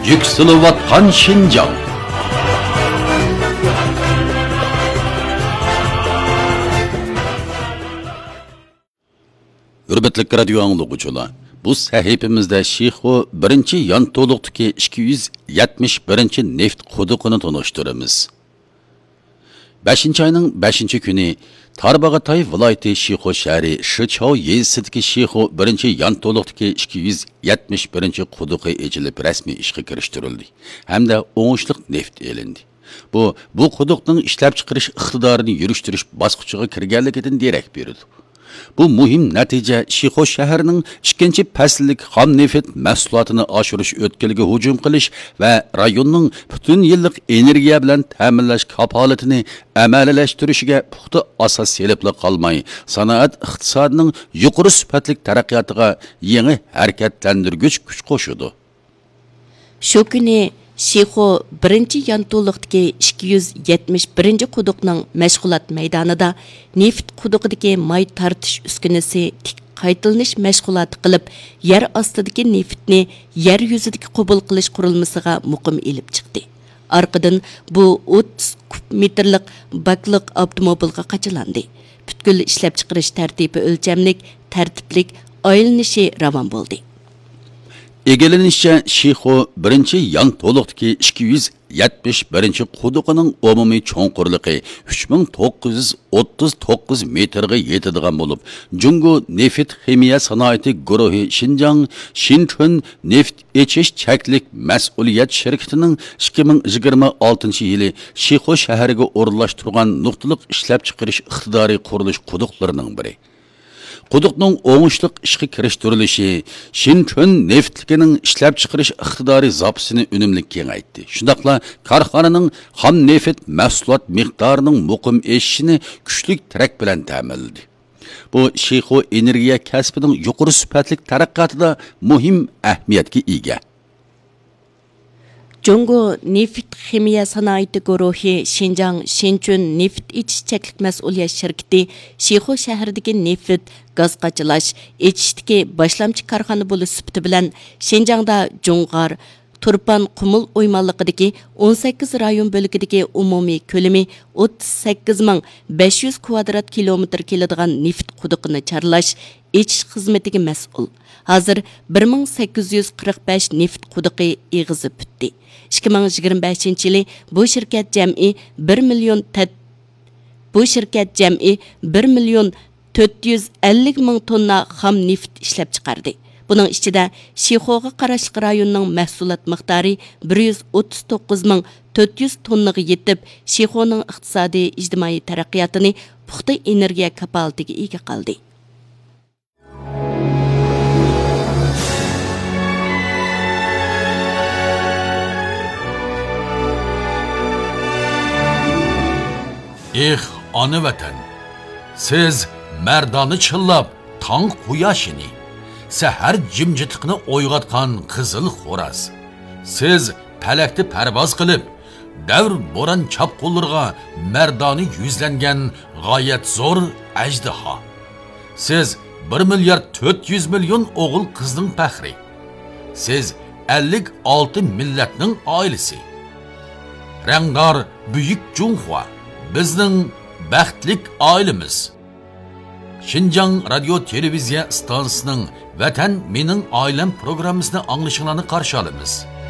Yükselivatkan Şinjan. Hürmetlik radyo anlıqıcılar. Bu sahifimizde Şiho birinci yan to'liqdagi 271 neft quduqini tanıştırımız. 5. ayının 5. günü Tarbağatay vilayeti Şiho şəhəri Şıçao yezisidagi Şiho birinci yan to'liqdagi 271 quduqi echilib rasmiy ishga kirishtirildi hamda o'ngishliq neft elindi. Bu quduqning ishlab chiqarish iqtidorini yurishtirish bosqichiga kirganligidan derak berdi. Bu muhim natija Şiho shahrining 2. fasllik xom neft mahsulotini oshirish o'tkiliga hujum qilish va rayonning butun yillik energiya bilan ta'minlash kapolatini amaliyalashtirishiga puxta asos selibli qolmay, sanoat iqtisodining yuqori sifatli taraqqiyotiga yangi harakatlantirgich kuch qo'shadi. Shu kuni Şiho birinchi yanto'liqdagi 271 quduqning mashg'ulot maydonida neft quduqidagi may tortish uskunasi tik qaytilanish mashg'uloti qilib, yer ostidagi neftni yer yuzidagi qabul qilish qurilmasiga muqim elib chiqdi. Arqadan bu 30 kub metrlik bakliq avtomobilga qachilandi. Butkul ishlab chiqarish tartibi o'lchamlik, tartiblik, aylanishi ravon bo'ldi. Egelenişçe Şiho birinci yan to'liqdagi 271 quduqining umumiy cho'nqurligi 3939 metrga yetadigan bo'lib, Jungo neft ximiya sanoati guruhi Xinjiang Shinchun neft echish cheklik mas'uliyat shirkatining 2026-yili Şiho shahriga o'rinlashtirgan nuqtaliq ishlab chiqarish iqtidoriy qurilish quduqlarining biri. Quduqning o'ngishliq ishga kirishtirilishi Shinchun neftligining ishlab chiqarish iqtidori zapasini unumli kengaytdi. Shundaqla korxonaning xom neft mahsulot miqdorining muqim o'sishini kuchli tarak bilan ta'minladi. Bu Şiho energiya kasbining yuqori sifatli taraqqiyotida muhim ahamiyatga ega. Jungo neft ximiya sanoati guruhi Xinjiang Shinchun neft ichishchaklik mas'uliyat shirkati Şiho shahridagi neft gaz qachilash echishdagi boshlamchi korxona bo'lish sifati bilan Xinjiangda Jungar Turpan Qumul o'ymonliqidagi 18 rayon bo'lagidagi umumiy ko'lami 38500 kvadrat kilometr keladigan neft quduqini charlash echish xizmatiga mas'ul. Hozir 1845 neft quduqi eg'izi bitdi. 2025-yili bu shirkat jam'i 1 million 450 ming tonna xom neft ishlab chiqardi. Buning ichida Şihoga qarashli rayonning mahsulot miqdori 139,400 tonnaga yetib, Şihoning iqtisodiy ijtimoiy taraqqiyotini puxta energiya kapolatiga ega qildi. Ana vatan, siz merdani chillab, tong quyoshini, sahar jimjitiqni o'yg'atgan qizil xo'raz. Siz palakni parvoz qilib, davr bo'ron chapqullarga merdani yuzlangan g'oyat zo'r ajdaho. Siz 1 milliard 400 million o'g'il qizning faxri. Siz 56 millatning oilasi. Rangdor buyuk Junhua bizning baxtlik oilamiz. Xinjiang radio televiziya stansiyasining Vatan mening oilam programmasini anglashinglarni qarshi olamiz.